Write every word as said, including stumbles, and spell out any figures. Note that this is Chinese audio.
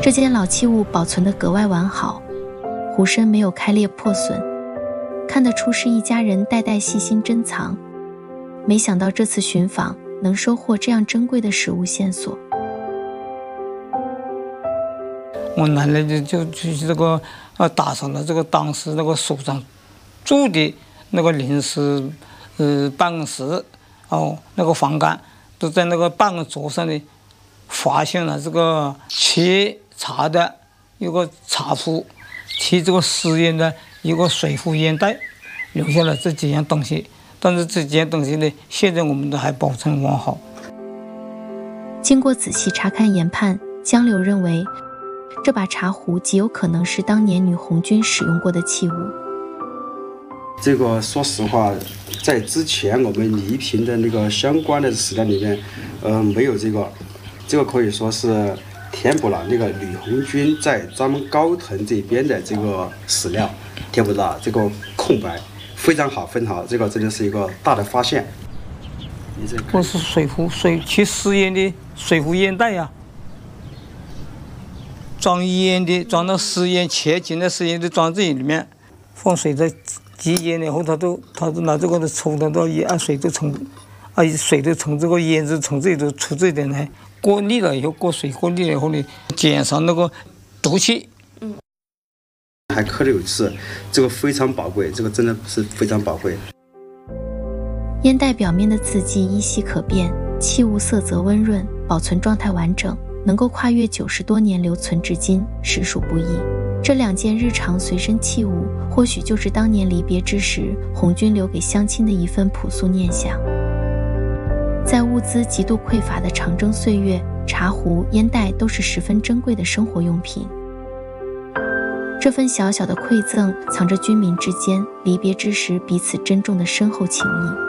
这件老器物保存得格外完好，壶身没有开裂破损，看得出是一家人代代细心珍藏。没想到这次寻访能收获这样珍贵的实物线索。 我奶奶就就去这个呃打扫了这个当时那个首长住的那个临时呃办公室哦，那个房间都在那个办公桌上呢，发现了这个沏茶的一个茶壶，沏这个试烟的一个水壶烟袋，留下了这几样东西。但是这几样东西呢，现在我们都还保存完好。 经过仔细查看研判，江柳认为这把茶壶极有可能是当年女红军使用过的器物。 这个说实话，在之前我们黎平的那个相关的史料里面，呃，没有这个，这个可以说是填补了那个女红军在咱们高藤这边的这个史料，填补了这个空白，非常好，非常好，这个真的是一个大的发现。 这是水壶，水去试烟的水壶烟袋呀、啊，装烟的，装那试烟切进的试烟都装这里面，放水在积烟以后，他都他都拿这个抽的到烟，啊水都从啊水都从这个烟子从这里头出这点来，过滤了以后，过水过滤了以后呢，减少那个毒气。 嗯，还刻了有字，这个非常宝贵，这个真的是非常宝贵。 烟袋表面的字迹依稀可辨，器物色泽温润，保存状态完整，能够跨越九十多年留存至今，实属不易。这两件日常随身器物，或许就是当年离别之时，红军留给乡亲的一份朴素念想。在物资极度匮乏的长征岁月，茶壶、烟袋都是十分珍贵的生活用品。这份小小的馈赠，藏着军民之间离别之时彼此珍重的深厚情谊。